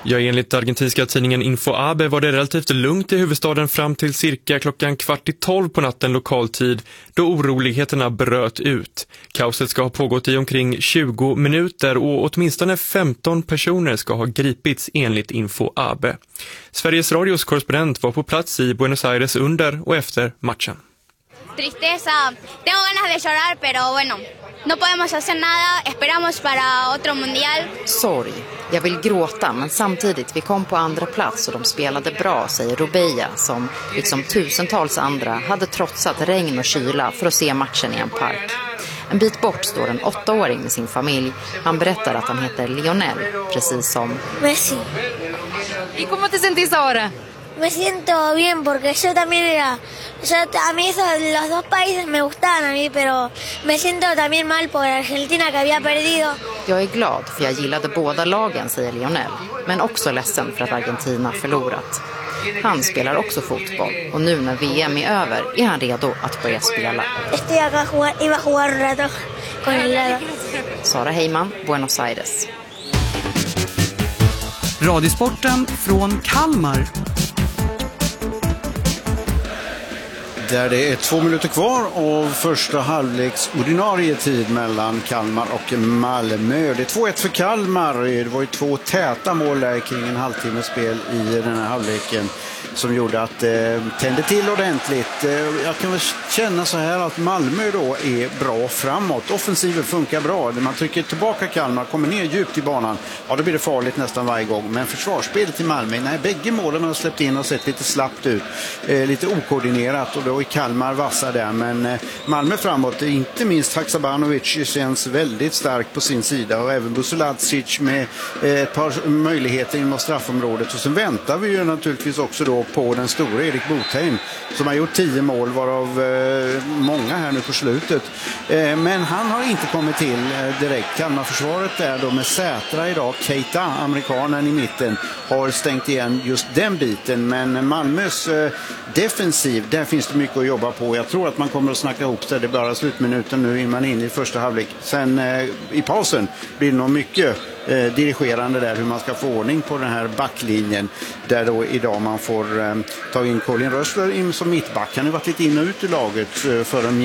Ja, enligt argentinska tidningen InfoAbe var det relativt lugnt i huvudstaden fram till cirka klockan 11:15 på natten lokal tid, då oroligheterna bröt ut. Kaoset ska ha pågått i omkring 20 minuter och åtminstone 15 personer ska ha gripits enligt InfoAbe. Sveriges Radios korrespondent var på plats i Buenos Aires under och efter matchen. Tristeza, tengo ganas de llorar, pero bueno, no podemos hacer nada, esperamos para otro mundial. Sorg. Jag vill gråta, men samtidigt, vi kom på andra plats och de spelade bra, säger Rubeia, som liksom tusentals andra hade trotsat regn och kyla för att se matchen i en park. En bit bort står en 8-åring med sin familj. Han berättar att han heter Lionel, precis som Messi. ¿Y cómo te sentís ahora? Me siento bien porque yo también era... a mí los dos países me gustaban a mí, pero me siento también mal por Argentina que había perdido. Jag är glad för jag gillade båda lagen, säger Lionel, men också ledsen för att Argentina förlorat. Han spelar också fotboll och nu när VM är över är han redo att börja spela. Estoy acá iba a jugar un rato con el lado. Sara Heyman, Buenos Aires. Radiosporten från Kalmar. Där det är 2 minuter kvar av första halvleks ordinarie tid mellan Kalmar och Malmö. Det är 2-1 för Kalmar. Det var ju 2 täta mål där kring en halvtimmes spel i den här halvleken som gjorde att det tände till ordentligt. Jag kan väl känna så här att Malmö då är bra framåt. Offensiven funkar bra. När man trycker tillbaka Kalmar, kommer ner djupt i banan, ja då blir det farligt nästan varje gång. Men försvarsspelet i Malmö, när bägge målen har släppt in och sett lite slappt ut, lite okoordinerat, och då är Kalmar vassa där. Men Malmö framåt, inte minst Haksabanovic känns väldigt stark på sin sida, och även Busulacic med ett par möjligheter inom straffområdet. Och sen väntar vi ju naturligtvis också då på den stora Erik Botheim som har gjort 10 mål, varav många här nu på slutet. Men han har inte kommit till direkt. Kalmarförsvaret där då med Sätra idag, Keita, amerikanen i mitten, har stängt igen just den biten. Men Malmös defensiv, där finns det mycket att jobba på. Jag tror att man kommer att snacka ihop sig. Det är bara slutminuten nu innan man är inne i första halvlek. Sen i pausen blir det nog mycket dirigerande där, hur man ska få ordning på den här backlinjen, där då idag man får ta in Colin Rössler in som mittback. Han har varit lite in och ut i laget för en